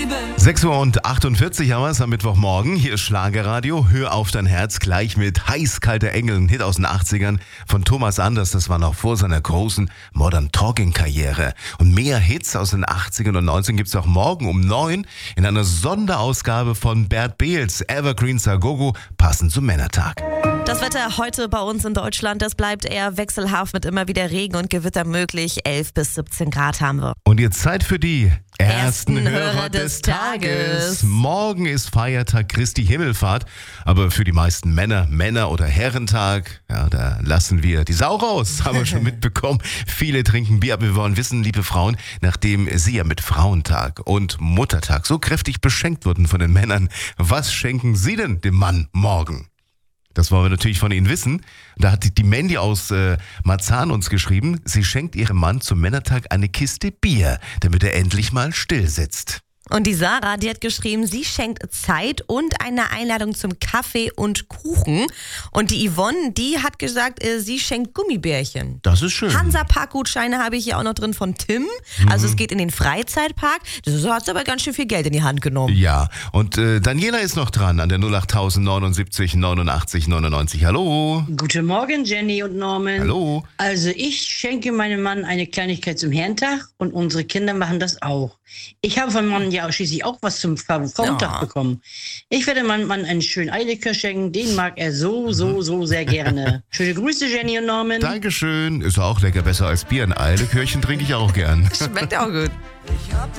6:48 Uhr haben wir es am Mittwochmorgen. Hier ist Schlagerradio. Hör auf dein Herz gleich mit Heißkalter Engel, ein Hit aus den 80ern von Thomas Anders. Das war noch vor seiner großen Modern Talking Karriere. Und mehr Hits aus den 80ern und 90ern gibt es auch morgen um 9 in einer Sonderausgabe von Bert Beels Evergreen Sagogo, passend zum Männertag. Das Wetter heute bei uns in Deutschland, das bleibt eher wechselhaft mit immer wieder Regen und Gewitter möglich. 11 bis 17 Grad haben wir. Und jetzt Zeit für die ersten Hörer des Tages. Morgen ist Feiertag Christi Himmelfahrt, aber für die meisten Männer- oder Herrentag, ja, da lassen wir die Sau raus, haben wir schon mitbekommen. Viele trinken Bier, aber wir wollen wissen, liebe Frauen, nachdem Sie ja mit Frauentag und Muttertag so kräftig beschenkt wurden von den Männern, was schenken Sie denn dem Mann morgen? Das wollen wir natürlich von Ihnen wissen. Da hat die Mandy aus Marzahn uns geschrieben, sie schenkt ihrem Mann zum Männertag eine Kiste Bier, damit er endlich mal still sitzt. Und die Sarah, die hat geschrieben, sie schenkt Zeit und eine Einladung zum Kaffee und Kuchen. Und die Yvonne, die hat gesagt, sie schenkt Gummibärchen. Das ist schön. Hansa-Park-Gutscheine habe ich hier auch noch drin von Tim. Also es geht in den Freizeitpark. So hat sie aber ganz schön viel Geld in die Hand genommen. Ja, und Daniela ist noch dran an der 08000 79 89 99. Hallo. Guten Morgen, Jenny und Norman. Hallo. Also ich schenke meinem Mann eine Kleinigkeit zum Herrentag und unsere Kinder machen das auch. Ich habe von meinem Mann ja schließlich auch was zum Frauentag bekommen. Ich werde meinem Mann einen schönen Eierlikör schenken, den mag er so sehr gerne. Schöne Grüße, Jenny und Norman. Dankeschön, ist auch lecker, besser als Bier. Ein Eierlikörchen trinke ich auch gern. Schmeckt auch gut.